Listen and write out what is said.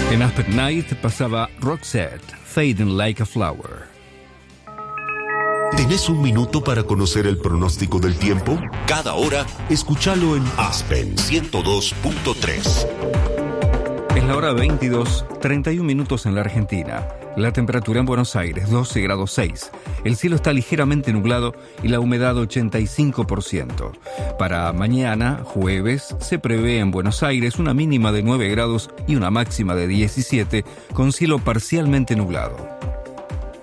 En Aspen Night pasaba Roxette, Fading Like a Flower. ¿Tenés un minuto para conocer el pronóstico del tiempo? Cada hora, escúchalo en Aspen 102.3. Es la hora 22, 31 minutos en la Argentina. La temperatura en Buenos Aires, 12 grados 6. El cielo está ligeramente nublado y la humedad 85%. Para mañana, jueves, se prevé en Buenos Aires una mínima de 9 grados y una máxima de 17, con cielo parcialmente nublado.